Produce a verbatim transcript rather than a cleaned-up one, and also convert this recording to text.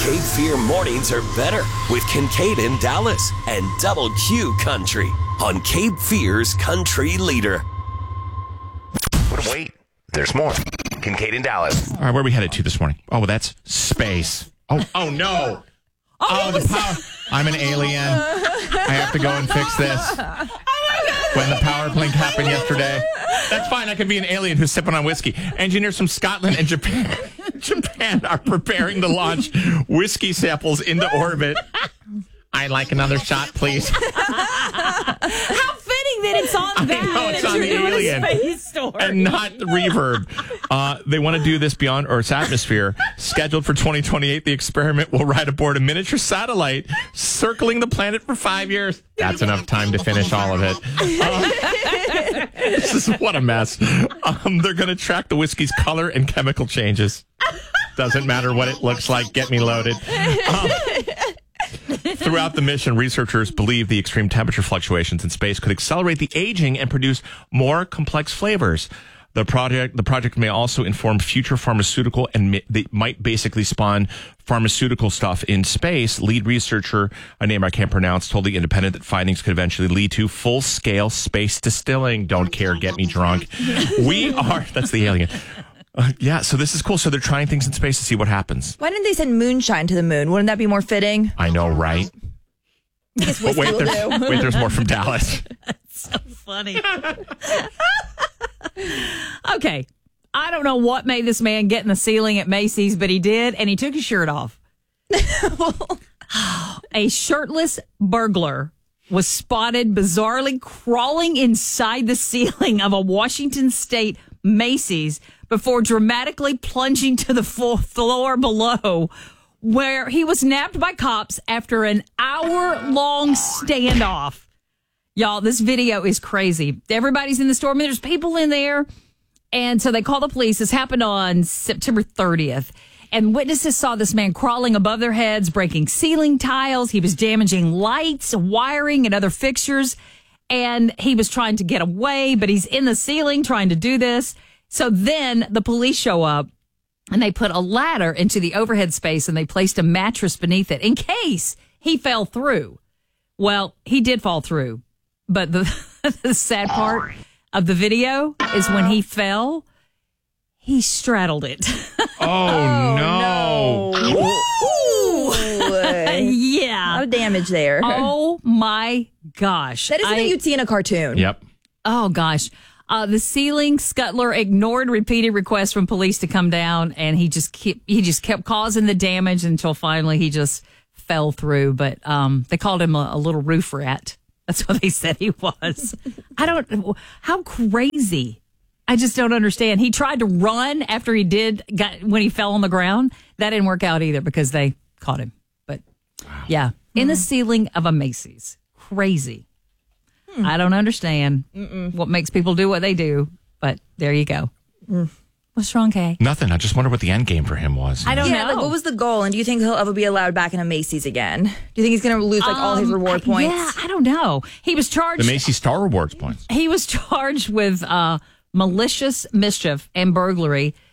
Cape Fear mornings are better with Kincaid in Dallas and Double Q Country on Cape Fear's Country Leader. But wait, there's more. Kincaid in Dallas. All right, where are we headed to this morning? Oh, that's space. Oh, oh no. Oh, oh the power. I'm an alien. I have to go and fix this. Oh my God. When the power blink happened yesterday. That's fine. I could be an alien who's sipping on whiskey. Engineers from Scotland and Japan, Japan are preparing to launch whiskey samples into orbit. I'd like another shot, please. How fitting that it's on that. I know, it's on the alien. Space story. And not the reverb. Uh, they want to do this beyond Earth's atmosphere. Scheduled for twenty twenty-eight, the experiment will ride aboard a miniature satellite circling the planet for five years. That's enough time to finish all of it. Uh, this is what a mess. Um, they're going to track the whiskey's color and chemical changes. Doesn't matter what it looks like. Get me loaded. Um, Throughout the mission, researchers believe the extreme temperature fluctuations in space could accelerate the aging and produce more complex flavors. The project, the project may also inform future pharmaceutical and mi- they might basically spawn pharmaceutical stuff in space. Lead researcher, a name I can't pronounce, told The Independent that findings could eventually lead to full-scale space distilling. Don't care, get me drunk. We are, that's the alien. Uh, yeah, so this is cool. So they're trying things in space to see what happens. Why didn't they send moonshine to the moon? Wouldn't that be more fitting? I know, right? I guess But wait, there's, wait, there's more from Dallas. That's so funny. Okay. I don't know what made this man get in the ceiling at Macy's, but he did, and he took his shirt off. A shirtless burglar was spotted bizarrely crawling inside the ceiling of a Washington State Macy's before dramatically plunging to the floor below, where he was nabbed by cops after an hour-long standoff. Y'all, this video is crazy. Everybody's in the store. I mean, there's people in there. And so they call the police. This happened on September thirtieth. And witnesses saw this man crawling above their heads, breaking ceiling tiles. He was damaging lights, wiring, and other fixtures. And he was trying to get away, but he's in the ceiling trying to do this. So then the police show up, and they put a ladder into the overhead space, and they placed a mattress beneath it in case he fell through. Well, he did fall through. But the, the sad part of the video is when he fell, he straddled it. Oh, no. no. Yeah. No damage there. Oh, my gosh. That is something I, you'd see in a cartoon. Yep. Oh, gosh. Uh, the ceiling scuttler ignored repeated requests from police to come down, and he just kept, he just kept causing the damage until finally he just fell through. But um, they called him a, a little roof rat. That's what they said he was. I don't, how crazy. I just don't understand. He tried to run after he did, got, when he fell on the ground. That didn't work out either because they caught him. But yeah, in the ceiling of a Macy's. Crazy. Hmm. I don't understand Mm-mm. what makes people do what they do, but there you go. Mm. What's wrong, Kay? Nothing. I just wonder what the end game for him was. I don't yeah, know. Like, what was the goal? And do you think he'll ever be allowed back in a Macy's again? Do you think he's going to lose like um, all his reward points? Yeah, I don't know. He was charged. The Macy's Star Rewards points. He was charged with uh, malicious mischief and burglary.